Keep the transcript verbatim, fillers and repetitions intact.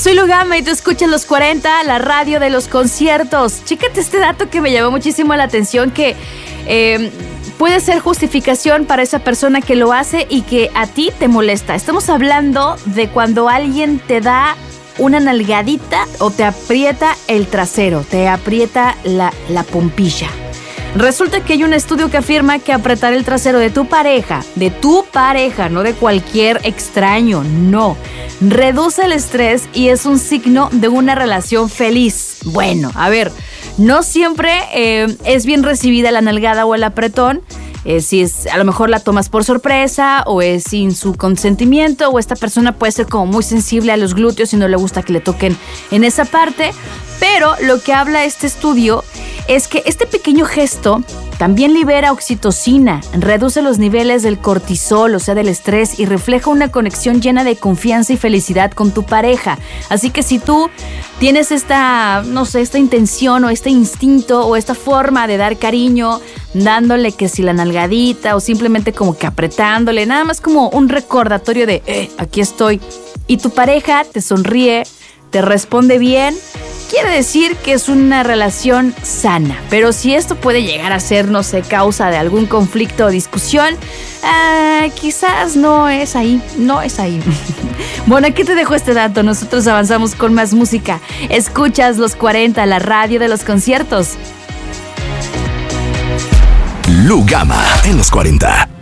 Soy Lugama y tú escuchas Los cuarenta, la radio de los conciertos. Chécate este dato que me llamó muchísimo la atención, que eh, puede ser justificación para esa persona que lo hace y que a ti te molesta. Estamos hablando de cuando alguien te da una nalgadita o te aprieta el trasero, te aprieta la, la pompilla. Resulta que hay un estudio que afirma que apretar el trasero de tu pareja, de tu pareja, no de cualquier extraño, no, reduce el estrés y es un signo de una relación feliz. Bueno, a ver, no siempre eh, es bien recibida la nalgada o el apretón. Eh, si es, a lo mejor la tomas por sorpresa o es sin su consentimiento, o esta persona puede ser como muy sensible a los glúteos y no le gusta que le toquen en esa parte. Pero lo que habla este estudio es que este pequeño gesto también libera oxitocina, reduce los niveles del cortisol, o sea, del estrés, y refleja una conexión llena de confianza y felicidad con tu pareja. Así que si tú tienes esta, no sé, esta intención o este instinto o esta forma de dar cariño, dándole que si la nalgadita o simplemente como que apretándole, nada más como un recordatorio de, eh, aquí estoy, y tu pareja te sonríe, te responde bien, quiere decir que es una relación sana. Pero si esto puede llegar a ser, no sé, causa de algún conflicto o discusión, ah, quizás no es ahí, no es ahí. Bueno, aquí te dejo este dato. Nosotros avanzamos con más música. Escuchas Los cuarenta, la radio de los conciertos. Lugama en Los cuarenta.